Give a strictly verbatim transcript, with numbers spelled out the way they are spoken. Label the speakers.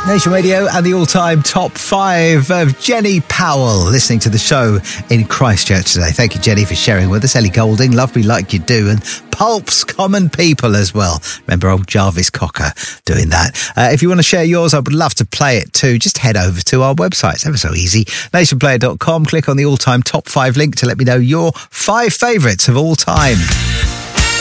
Speaker 1: Nation Radio and the all-time top five of Jenny Powell listening to the show in Christchurch today. Thank you, Jenny, for sharing with us. Ellie Goulding, Love Me Like You Do, and Pulp's Common People as well. Remember old Jarvis Cocker doing that. Uh, if you want to share yours, I would love to play it too. Just head over to our website. It's ever so easy. nation player dot com. Click on the all-time top five link to let me know your five favourites of all time.